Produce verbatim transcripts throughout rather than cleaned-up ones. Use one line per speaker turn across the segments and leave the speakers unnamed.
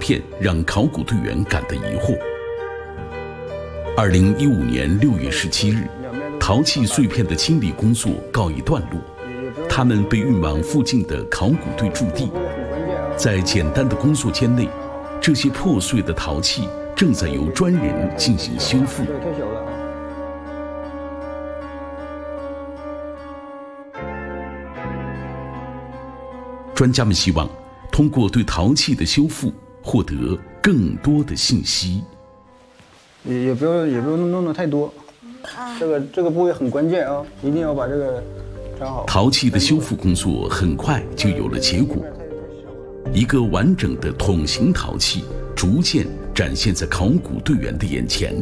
片让考古队员感到疑惑。二零一五年六月十七日，陶器碎片的清理工作告一段落，他们被运往附近的考古队驻地。在简单的工作间内，这些破碎的陶器正在由专人进行修复。专家们希望通过对陶器的修复获得更多的信息。
也也不要也不用弄得太多，这个这个部位很关键啊，一定要把这个粘好。
陶器的修复工作很快就有了结果，一个完整的筒形陶器逐渐展现在考古队员的眼前。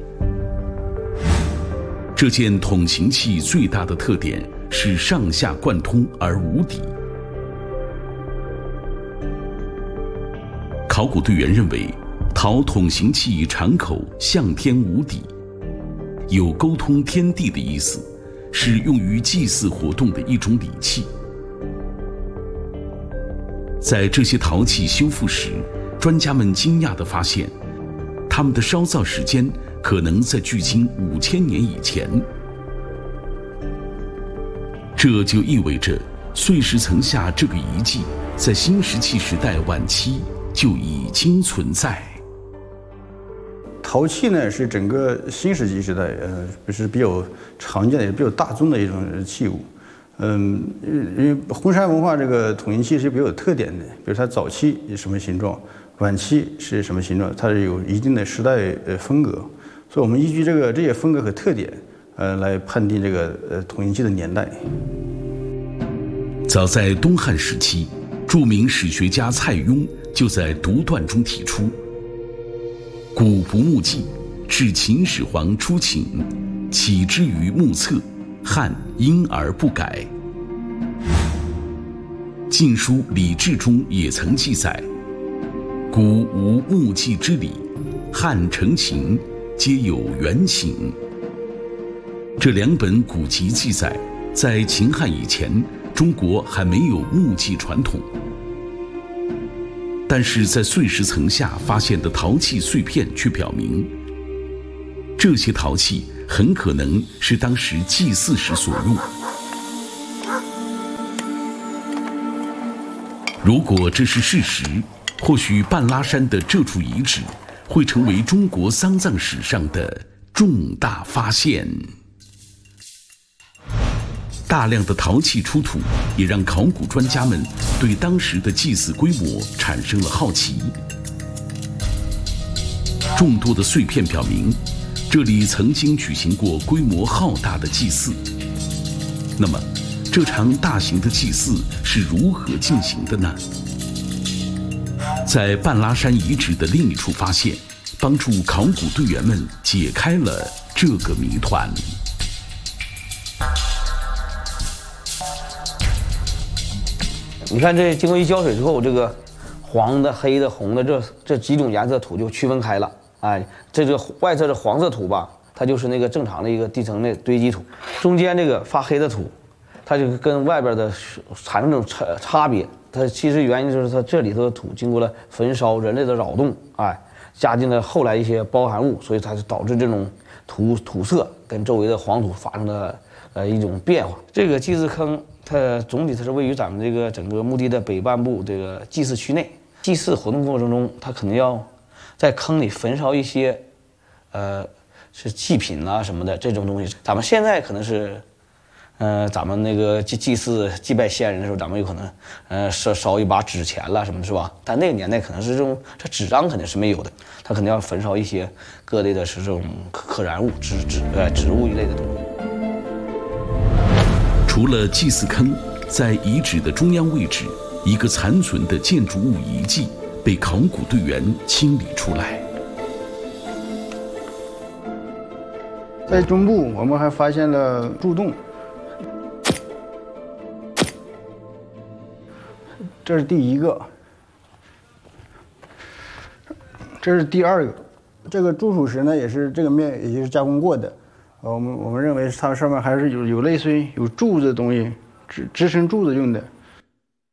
这件筒形器最大的特点是上下贯通而无底。考古队员认为，陶筒形器敞口向天无底，有沟通天地的意思，是用于祭祀活动的一种礼器。在这些陶器修复时，专家们惊讶地发现，它们的烧造时间可能在距今五千年以前。这就意味着碎石层下这个遗迹在新石器时代晚期就已经存在。
陶器呢是整个新石器时代呃是比较常见的也比较大众的一种器物。嗯，因为红山文化这个筒形器是比较有特点的，比如它早期什么形状，晚期是什么形状，它是有一定的时代呃风格，所以我们依据这个这些风格和特点，呃来判定这个呃筒形器的年代。
早在东汉时期，著名史学家蔡邕就在独断中提出：古不木器，至秦始皇初请，起之于目册，汉因而不改。《晋书·礼制》中也曾记载：古无木器之礼，汉承秦，皆有原请。这两本古籍记载，在秦汉以前，中国还没有木器传统。但是在碎石层下发现的陶器碎片却表明，这些陶器很可能是当时祭祀时所用。如果这是事实，或许半拉山的这处遗址会成为中国丧葬史上的重大发现。大量的陶器出土，也让考古专家们对当时的祭祀规模产生了好奇。众多的碎片表明，这里曾经举行过规模浩大的祭祀。那么，这场大型的祭祀是如何进行的呢？在半拉山遗址的另一处发现，帮助考古队员们解开了这个谜团。
你看，这经过一浇水之后，这个黄的、黑的、红的这这几种颜色土就区分开了。哎，这个外侧的黄色土吧，它就是那个正常的一个地层的堆积土；中间这个发黑的土，它就跟外边的产生这种差差别。它其实原因就是它这里头的土经过了焚烧、人类的扰动，哎，加进了后来一些包含物，所以它就导致这种土土色跟周围的黄土发生了呃一种变化。这个祭祀坑，它总体它是位于咱们这个整个墓地的北半部这个祭祀区内。祭祀活动过程中，它肯定要在坑里焚烧一些，呃，是祭品啊什么的这种东西。咱们现在可能是，呃，咱们那个祭祭祀祭拜先人的时候，咱们有可能，呃，烧烧一把纸钱了什么，是吧？但那个年代可能是这种，这纸张肯定是没有的，它肯定要焚烧一些各类的是这种可燃物、纸纸呃植物一类的东西。
除了祭祀坑，在遗址的中央位置，一个残存的建筑物遗迹被考古队员清理出来。
在中部，我们还发现了柱洞，这是第一个，这是第二个。这个注属石呢，也是这个面也是加工过的。呃，我们我们认为它上面还是有有类似于有柱子的东西，支支撑柱子用的。